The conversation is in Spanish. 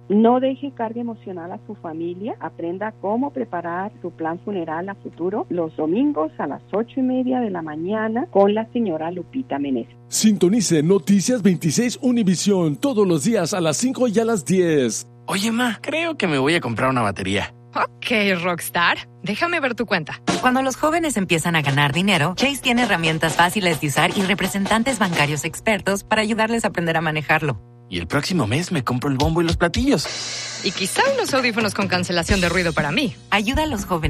No deje carga emocional a su familia. Aprenda cómo preparar su plan funeral a futuro los domingos a las 8:30 de la mañana con la señora Lupita Meneses. Sintonice Noticias 26 Univisión todos los días a las 5 y a las 10. Oye, ma, creo que me voy a comprar una batería. Ok, Rockstar. Déjame ver tu cuenta. Cuando los jóvenes empiezan a ganar dinero, Chase tiene herramientas fáciles de usar y representantes bancarios expertos para ayudarles a aprender a manejarlo. Y el próximo mes me compro el bombo y los platillos. Y quizá unos audífonos con cancelación de ruido para mí. Ayuda a los jóvenes